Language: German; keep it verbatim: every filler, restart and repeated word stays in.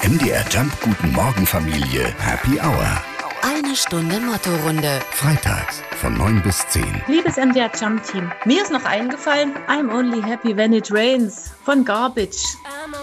M D R Jump Guten Morgen Familie Happy Hour. Eine Stunde Mottorunde. Freitags von neun bis zehn. Liebes M D R Jump Team, mir ist noch eingefallen, I'm only happy when it rains von Garbage.